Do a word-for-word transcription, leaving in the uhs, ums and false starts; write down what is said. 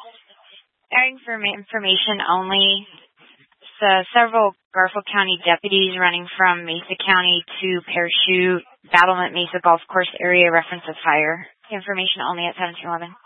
Airing for information only, so several Garfield County deputies running from Mesa County to Parachute, Battlement Mesa Golf Course area reference as fire. Information only at seventeen eleven.